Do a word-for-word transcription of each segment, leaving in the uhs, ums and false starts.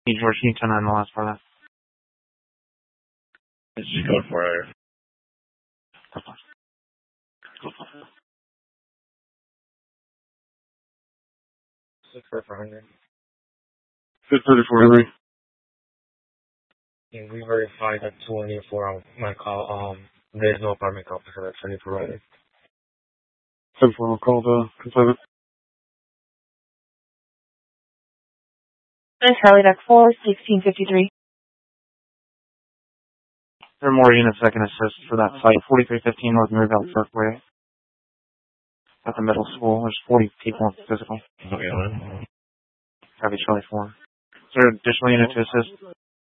Hey, George, can you turn on the last part of that? It's just code for it. Six for four hundred. Six thirty-four Henry. And we verified that twenty-four on my call. Um, there's no apartment call for that twenty-four right. Ten four. I'll call the consignment. Miss Harley Deck four, sixteen fifty-three. There are more units that can assist for that site. forty-three fifteen North Maryville Parkway. At the middle school. There's forty people in physical. Okay, man. Copy Charlie four. Is there an additional unit to assist?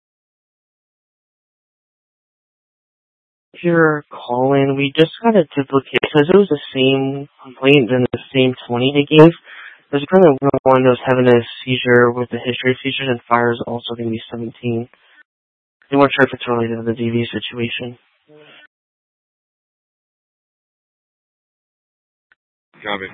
If you're calling, we just got a duplicate because it was the same complaint and the same twenty they gave. There's currently one that was having a seizure with a history of seizures, and fire is also going to be seventeen. They weren't sure if it's related to the D V situation. Copy.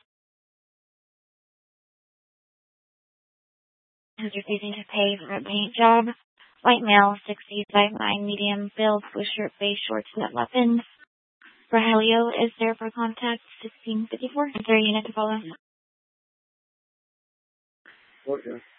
Is refusing to pay for a paint job. White male, sixty, five nine, medium build, blue shirt, beige shorts, net weapons. For Helio, is there for contact sixteen fifty-four? Is there a unit to follow? Okay.